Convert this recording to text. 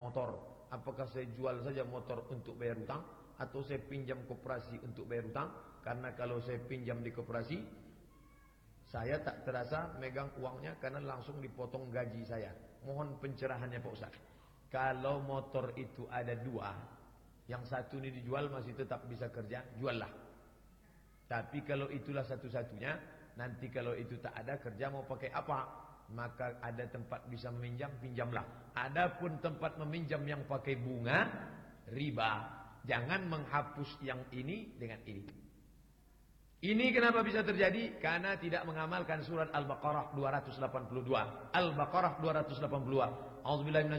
motor. Apakah saya jual saja motor untuk bayar hutang, atau saya pinjam koperasi untuk bayar hutang? Karena kalau saya pinjam di koperasi, saya tak terasa megang uangnya karena langsung dipotong gaji saya. Mohon pencerahannya Pak Ustaz. Kalau motor itu ada dua, yang satu ini dijual masih tetap bisa kerja, juallah. Tapi kalau itulah satu-satunya, nanti kalau itu tak ada kerja mau pakai apa? Maka ada tempat bisa meminjam, pinjamlah. Adapun tempat meminjam yang pakai bunga, riba. Jangan menghapus yang ini dengan ini. Ini kenapa bisa terjadi? Karena tidak mengamalkan surat Al-Baqarah 282. Al-Baqarah 282. A'udzubillahi